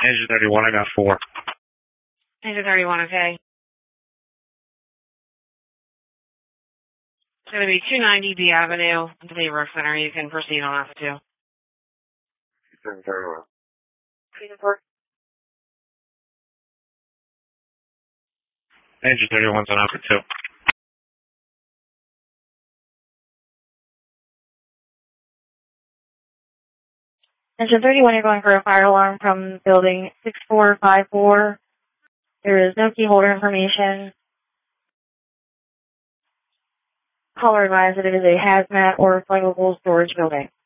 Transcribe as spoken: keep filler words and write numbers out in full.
Engine thirty-one, I got four. Engine thirty-one, okay. It's going to be two ninety B Avenue, Delivery Center. You can proceed on Alpha two. Engine thirty-one. Engine thirty-one's on Alpha two. Engine thirty-one, you're going for a fire alarm from building six four five four. There is no key holder information. Caller advised that it is a hazmat or flammable storage building.